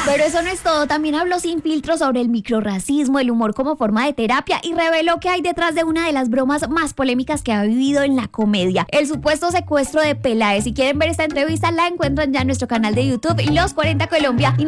Pero eso no es todo, también habló sin filtro sobre el microrracismo, el humor como forma de terapia y reveló que hay detrás de una de las bromas más polémicas que ha vivido en la comedia, el supuesto secuestro de Peláez. Si quieren ver esta entrevista, la encuentran ya en nuestro canal de YouTube, Los 40 Colombia. Y